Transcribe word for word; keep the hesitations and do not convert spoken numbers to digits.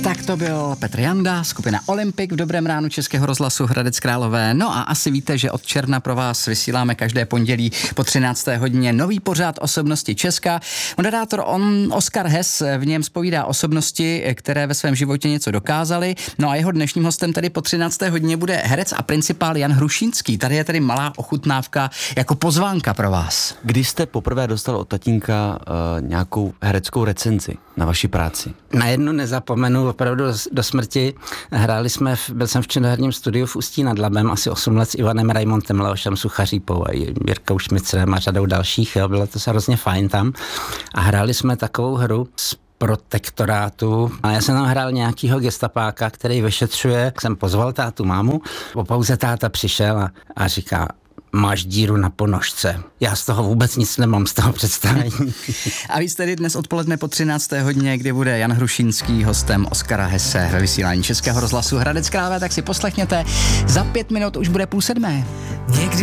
Tak to byl Petr Janda, skupina Olympik v Dobrém ránu Českého rozhlasu Hradec Králové. No a asi víte, že od června pro vás vysíláme každé pondělí po třinácté hodině nový pořad Osobnosti Česka. Moderátor on, Oskar Hess v něm zpovídá osobnosti, které ve svém životě něco dokázaly. No a jeho dnešním hostem tedy po třinácté hodině bude herec a principál Jan Hrušínský. Tady je tedy malá ochutnávka jako pozvánka pro vás. Kdy jste poprvé dostal od tatínka uh, nějakou hereckou recenzi na vaši práci? Na jednu nezapomenu opravdu do smrti. Hráli jsme, v, byl jsem v činoherním studiu v Ústí nad Labem asi osm let s Ivanem Raimontem, Leošem Suchařípou a Jirkou Šmicrem a řadou dalších. Jo. Bylo to hrozně fajn tam. A hráli jsme takovou hru z protektorátu. A já jsem tam hrál nějakýho gestapáka, který vyšetřuje. Jsem pozval tátu mámu. Po pauze táta přišel a, a říká: máš díru na ponožce. Já z toho vůbec nic nemám, z toho představení. A víc tedy dnes odpoledne po třinácté hodině, kdy bude Jan Hrušínský hostem Oskara Hesse ve vysílání Českého rozhlasu Hradec Králové, tak si poslechněte. Za pět minut už bude půl sedmé. Někdy